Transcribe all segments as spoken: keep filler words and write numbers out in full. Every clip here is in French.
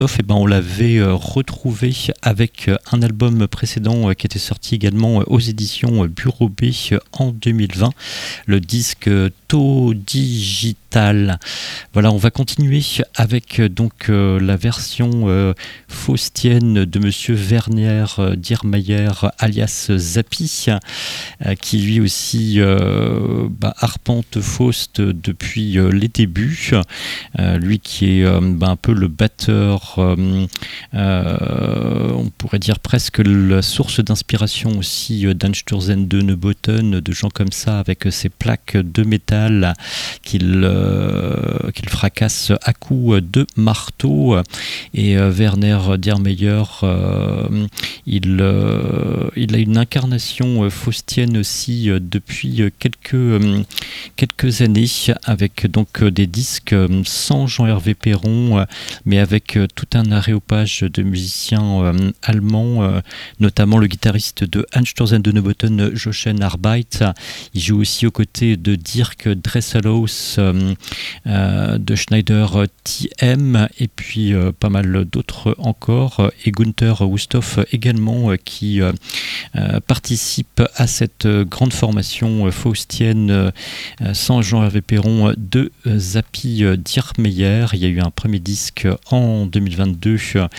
Eh ben, on l'avait euh, retrouvé avec euh, un album précédent euh, qui était sorti également euh, aux éditions euh, Bureau B euh, en deux mille vingt, le disque euh, To Digital. Voilà, on va continuer avec euh, donc euh, la version euh, faustienne de Monsieur Werner euh, Diermeyer alias Zappi, euh, qui lui aussi euh, bah, arpente Faust depuis euh, les débuts. Euh, lui qui est euh, bah, un peu le batteur. Euh, euh, on pourrait dire presque la source d'inspiration aussi euh, d'Einstürzen de Neubotten, de gens comme ça avec ces plaques de métal qu'il euh, qu'il fracasse à coups de marteau. Et euh, Werner Diermeyer, euh, il, euh, il a une incarnation euh, faustienne aussi euh, depuis quelques, euh, quelques années, avec donc euh, des disques euh, sans Jean-Hervé Perron, euh, mais avec euh, tout un aréopage de musiciens euh, allemands, euh, notamment le guitariste de Einstürzen de Neubotten, Jochen Arbeit. Il joue aussi aux côtés de Dirk Dresselhaus, euh, euh, de Schneider T M, et puis euh, pas mal d'autres encore, et Gunther Wusthof également, euh, qui euh, euh, participe à cette euh, grande formation euh, faustienne euh, sans Jean-Hervé Perron de euh, Zappi euh, Diermeyer. Il y a eu un premier disque en deux mille vingt-deux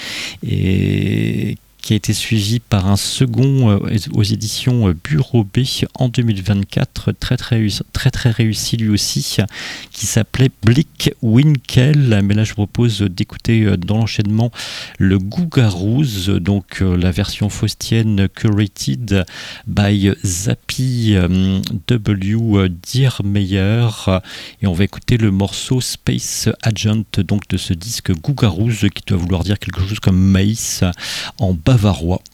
et qui a été suivi par un second euh, aux éditions euh, Bureau B en deux mille vingt-quatre, très très, réussi, très très réussi lui aussi, qui s'appelait Blickwinkel. Mais là je vous propose d'écouter euh, dans l'enchaînement le Gougarouz, donc euh, la version faustienne curated by Zappi euh, W. Diermeyer, et on va écouter le morceau Space Agent, donc de ce disque Gougarouz, qui doit vouloir dire quelque chose comme maïs en bavarois.